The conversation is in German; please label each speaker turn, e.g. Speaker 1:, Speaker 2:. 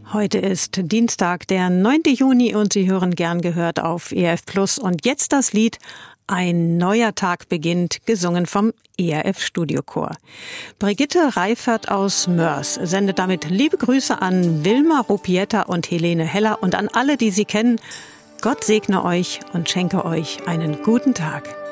Speaker 1: Heute ist Dienstag, der 9. Juni und Sie hören gern gehört auf ERF Plus. Und jetzt das Lied Ein neuer Tag beginnt, gesungen vom ERF Studiochor. Brigitte Reifert aus Mörs sendet damit liebe Grüße an Wilma Rupietta und Helene Heller und an alle, die Sie kennen. Gott segne euch und schenke euch einen guten Tag.